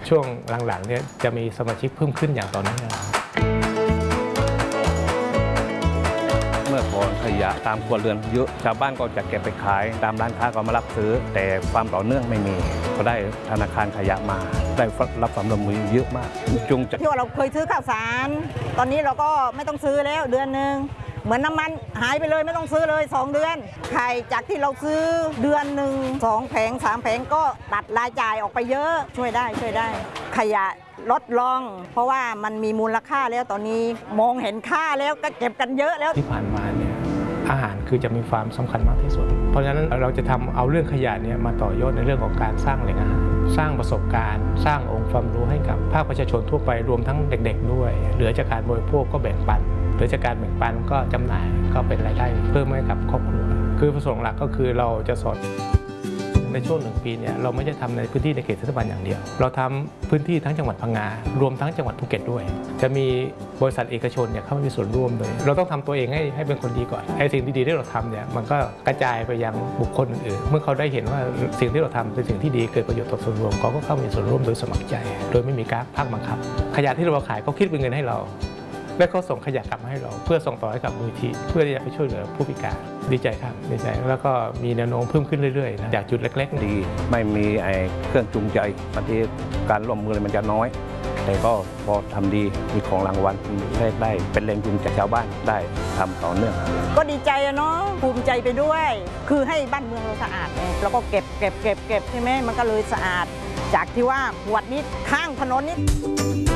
ช่วงหลังๆเนี่ยจะมีสมาชิกเพิ่มขึ้นอย่างต่อเนื่องเมื่อก่อนขยะตามครัวเรือนเยอะชาวบ้านก็จะเก็บไปขายตามร้านค้าก็มารับซื้อแต่ความต่อเนื่องไม่มีก็ได้ธนาคารขยะมาได้รับความร่วมมือเยอะมากจุงที่ว่าเราเคยซื้อข้าวสารตอนนี้เราก็ไม่ต้องซื้อแล้วเดือนหนึ่งเหมือนน้ำมันหายไปเลยไม่ต้องซื้อเลย2 เดือนไข่จากที่เราซื้อเดือนหนึ่ง2 แผง 3 แผงก็ตัดรายจ่ายออกไปเยอะช่วยได้ขยะลดลงเพราะว่ามันมีมูลค่าแล้วตอนนี้มองเห็นค่าแล้วก็เก็บกันเยอะแล้วที่ผ่านมาเนี่ยอาหารคือจะมีความสำคัญมากที่สุดเพราะฉะนั้นเราจะทำเอาเรื่องขยะเนี่ยมาต่อยอดในเรื่องของการสร้างแหล่งอาหารสร้างประสบการณ์สร้างองค์ความรู้ให้กับภาคประชาชนทั่วไปรวมทั้งเด็กๆด้วยเหลือจากการบริโภคก็แบ่งปันเหลือจากการแบ่งปันก็จำหน่ายก็เป็นรายได้เพิ่มให้กับครอบครัวคือประสงค์หลักก็คือเราจะสอนในช่วง1 ปีเนี่ยเราไม่ได้ทำในพื้นที่ในเขตเทศบาลอย่างเดียวเราทำพื้นที่ทั้งจังหวัดพังงารวมทั้งจังหวัดภูเก็ตด้วยจะมีบริษัทเอกชนเนี่ยเข้ามามีส่วนร่วมด้วยเราต้องทำตัวเองให้เป็นคนดีก่อนไอ้สิ่งดีๆที่เราทำเนี่ยมันก็กระจายไปยังบุคคลอื่นๆเมื่อเขาได้เห็นว่าสิ่งที่เราทำเป็นสิ่งที่ดีเกิดประโยชน์ต่อส่วนรวมเขาก็เข้ามีส่วนร่วมโดยสมัครใจโดยไม่มีการภาคบังคับขยะที่เราขายเขาคิดเป็นเงินให้เราและเขาส่งขยะกลับมาให้เราเพื่อส่งต่อให้กับมูลนิธิเพื่อที่จะไปช่วยเหลือผู้พิการดีใจครับดีใจแล้วก็มีแนวโน้มเพิ่มขึ้นเรื่อยๆนะจากจุดเล็กๆดีไม่มีเครื่องจูงใจบางทีการร่วมมือมันจะน้อยแต่ก็พอทำดีมีของรางวัลได้เป็นแรงจูงใจชาวบ้านได้ทำต่อเนื่องก็ดีใจเนาะภูมิใจไปด้วยคือให้บ้านเมืองเราสะอาดแล้วก็เก็บใช่ไหมมันก็เลยสะอาดจากที่ว่าขวดนี้ข้างถนนนี้